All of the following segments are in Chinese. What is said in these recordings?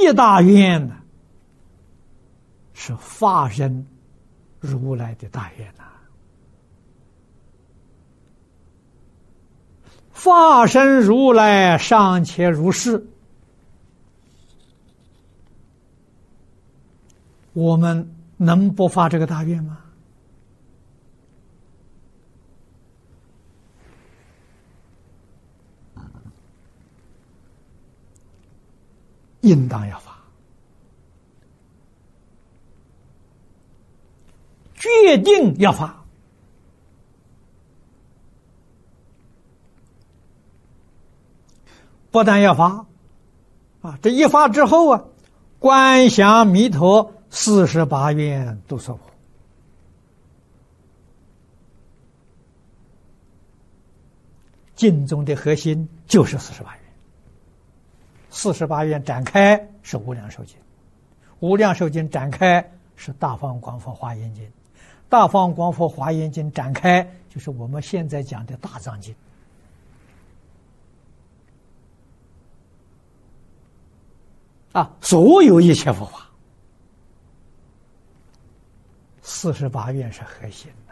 一大愿呢，是法身如来的大愿呐。法身如来尚且如是，我们能不发这个大愿吗？应当要发，决定要发。不但要发这一发之后观想弥陀48愿都说过。净宗的核心就是48愿，48愿展开是无量寿经，无量寿经展开是大方广佛华严经，大方广佛华严经展开就是我们现在讲的大藏经。所有一切佛法，48愿是核心呐。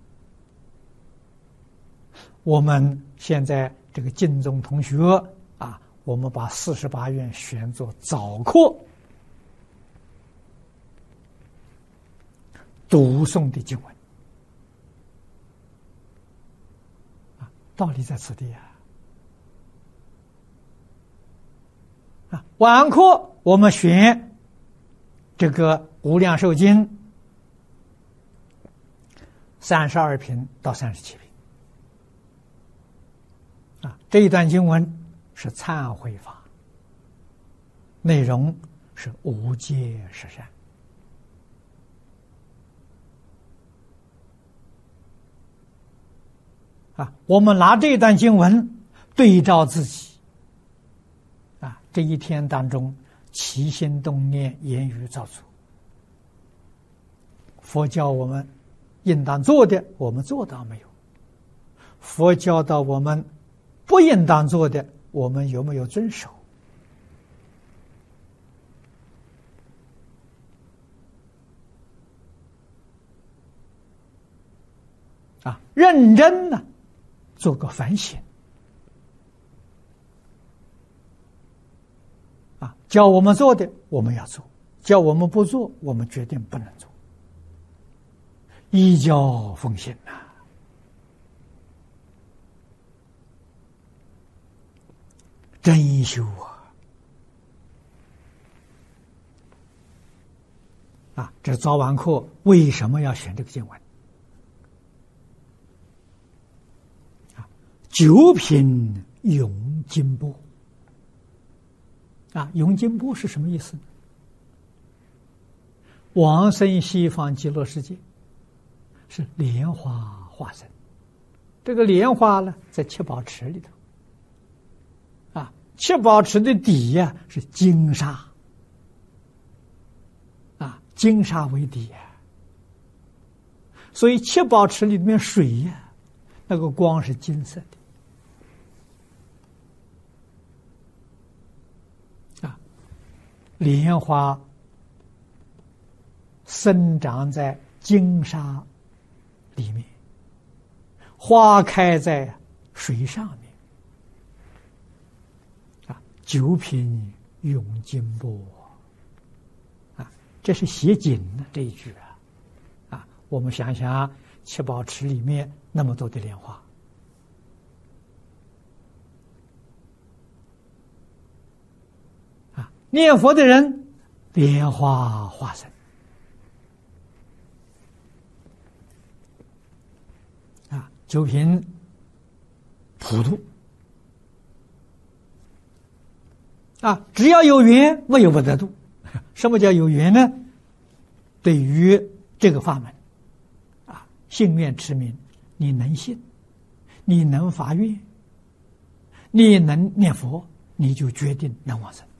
我们现在这个净宗同学我们把48愿选作早课读诵的经文道理在此地晚课我们选这个无量寿经32品到37品这一段经文是忏悔法，内容是无戒十善我们拿这一段经文对照自己这一天当中起心动念言语造作，佛教我们应当做的我们做到没有？佛教到我们不应当做的我们有没有遵守？认真呢做个反省叫我们做的我们要做，叫我们不做我们决定不能做，依教奉行真修这早晚课为什么要选这个经文九品永金钵永金钵是什么意思？往生西方极乐世界是莲花化身，这个莲花呢在七宝池里头七宝池的底是金沙金沙为底所以七宝池里面水那个光是金色的莲花生长在金沙里面，花开在水上面九品永金钵这是写景的这一句我们想想七宝池里面那么多的莲花念佛的人莲花化身九品普度只要有缘没有不得度。什么叫有缘呢？对于这个法门信愿持名，你能信，你能发愿，你能念佛，你就决定能往生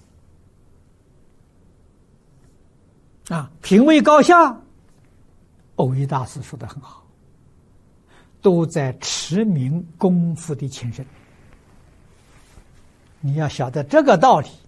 品位高下，藕益大师说得很好，都在持名功夫的前身。你要晓得这个道理，